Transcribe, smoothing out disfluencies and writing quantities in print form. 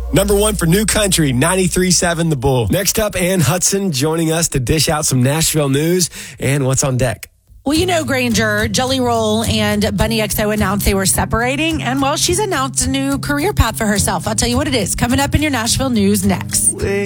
Number 1 for New Country, 93.7 The Bull. Next up, Ann Hudson joining us to dish out some Nashville news and what's on deck. Well, you know, Granger, Jelly Roll and Bunny XO announced they were separating. And, well, she's announced a new career path for herself. I'll tell you what it is. Coming up in your Nashville news next.